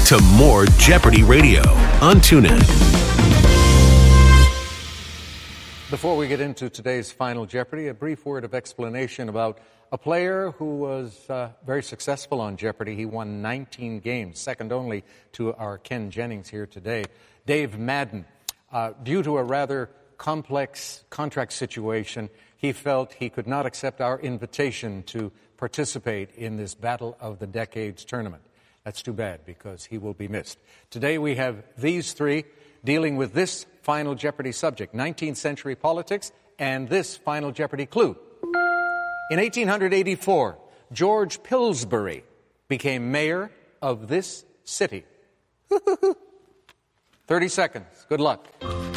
to more Jeopardy Radio on TuneIn. Before we get into today's Final Jeopardy, a brief word of explanation about a player who was very successful on Jeopardy. He won 19 games, second only to our Ken Jennings here today. Dave Madden, due to a rather complex contract situation, he felt he could not accept our invitation to participate in this Battle of the Decades tournament. That's too bad, because he will be missed. Today we have these three dealing with this Final Jeopardy subject, 19th century politics, and this Final Jeopardy clue. In 1884, George Pillsbury became mayor of this city. 30 seconds. Good luck.